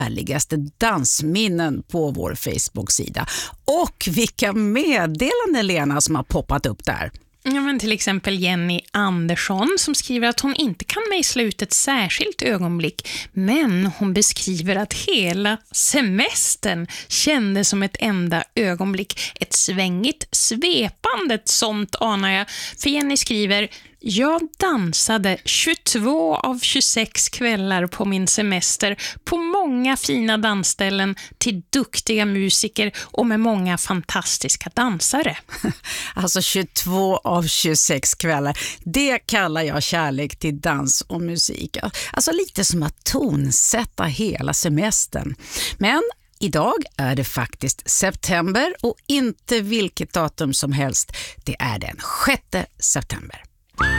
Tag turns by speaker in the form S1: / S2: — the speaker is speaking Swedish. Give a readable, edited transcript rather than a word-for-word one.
S1: härligaste dansminnen på vår Facebook-sida. Och vilka meddelanden, Lena, som har poppat upp där.
S2: Ja, men till exempel Jenny Andersson som skriver att hon inte kan mejsla ut ett särskilt ögonblick, men hon beskriver att hela semestern kändes som ett enda ögonblick. Ett svängigt, svepande sånt anar jag. För Jenny skriver: jag dansade 22 av 26 kvällar på min semester på många fina dansställen till duktiga musiker och med många fantastiska dansare.
S1: Alltså 22 av 26 kvällar, det kallar jag kärlek till dans och musik. Alltså lite som att tonsätta hela semestern. Men idag är det faktiskt september och inte vilket datum som helst. Det är den 6 september.